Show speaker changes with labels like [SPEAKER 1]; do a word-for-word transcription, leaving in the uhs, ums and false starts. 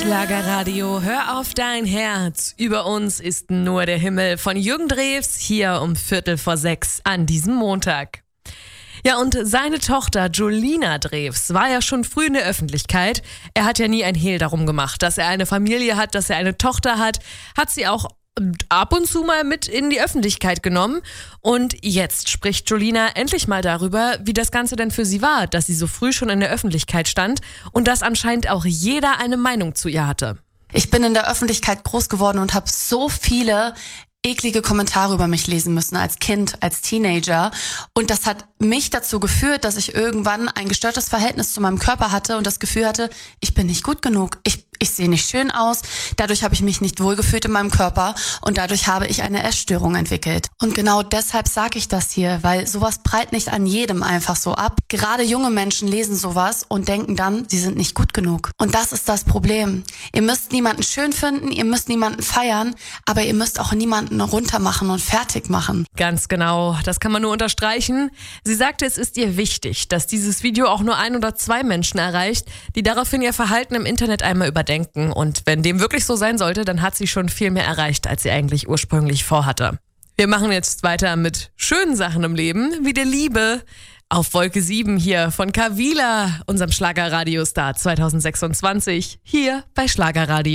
[SPEAKER 1] Schlagerradio, hör auf dein Herz. Über uns ist nur der Himmel von Jürgen Drews hier um Viertel vor sechs an diesem Montag. Ja, und seine Tochter Jolina Drews war ja schon früh in der Öffentlichkeit. Er hat ja nie ein Hehl darum gemacht, dass er eine Familie hat, dass er eine Tochter hat. Hat sie auch ab und zu mal mit in die Öffentlichkeit genommen. Und jetzt spricht Jolina endlich mal darüber, wie das Ganze denn für sie war, dass sie so früh schon in der Öffentlichkeit stand und dass anscheinend auch jeder eine Meinung zu ihr hatte.
[SPEAKER 2] Ich bin in der Öffentlichkeit groß geworden und habe so viele eklige Kommentare über mich lesen müssen als Kind, als Teenager. Und das hat mich dazu geführt, dass ich irgendwann ein gestörtes Verhältnis zu meinem Körper hatte und das Gefühl hatte, ich bin nicht gut genug. Ich, ich sehe nicht schön aus. Dadurch habe ich mich nicht wohlgefühlt in meinem Körper und dadurch habe ich eine Essstörung entwickelt. Und genau deshalb sage ich das hier, weil sowas prallt nicht an jedem einfach so ab. Gerade junge Menschen lesen sowas und denken dann, sie sind nicht gut genug. Und das ist das Problem. Ihr müsst niemanden schön finden, ihr müsst niemanden feiern, aber ihr müsst auch niemanden runtermachen und fertig machen.
[SPEAKER 1] Ganz genau, das kann man nur unterstreichen. Sie sagte, es ist ihr wichtig, dass dieses Video auch nur ein oder zwei Menschen erreicht, die daraufhin ihr Verhalten im Internet einmal überdenken. Und wenn dem wirklich so sein sollte, dann hat sie schon viel mehr erreicht, als sie eigentlich ursprünglich vorhatte. Wir machen jetzt weiter mit schönen Sachen im Leben, wie der Liebe. Auf Wolke sieben hier von Kavila, unserem Schlagerradiostar zwanzig sechsundzwanzig, hier bei Schlagerradio.